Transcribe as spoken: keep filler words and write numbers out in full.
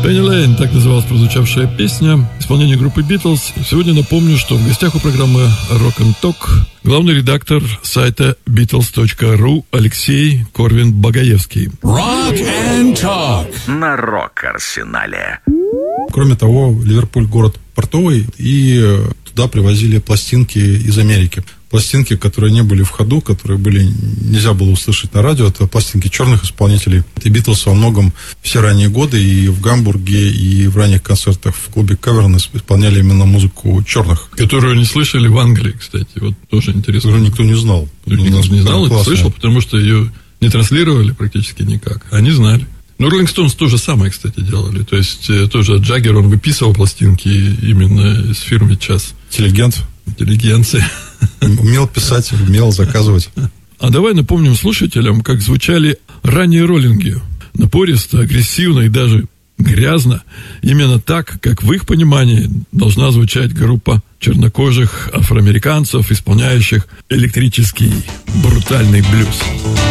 Penny Lane, так называлась прозвучавшая песня. Исполнение группы Beatles. Сегодня напомню, что в гостях у программы Rock and Talk главный редактор сайта Beatles точка ру Алексей Корвин-Багаевский. Rock and Talk на Рок-Арсенале. Кроме того, Ливерпуль город портовый, и туда привозили пластинки из Америки. Пластинки, которые не были в ходу, которые были нельзя было услышать на радио, это пластинки черных исполнителей. И Битлз во многом все ранние годы и в Гамбурге, и в ранних концертах в клубе Кавернес исполняли именно музыку черных. Которую не слышали в Англии, кстати. Вот тоже интересно. Которую никто не знал. Никто не знал, это слышал, потому что ее не транслировали практически никак. Они знали. Ну, Роллинг Стоунс то же самое, кстати, делали. То есть, тоже Джаггер, он выписывал пластинки именно из фирмы «Час». Интеллигент. Интеллигенция. Умел писать, умел заказывать. А давай напомним слушателям, как звучали ранние роллинги. Напористо, агрессивно и даже грязно. Именно так, как в их понимании должна звучать группа чернокожих афроамериканцев, исполняющих электрический брутальный блюз.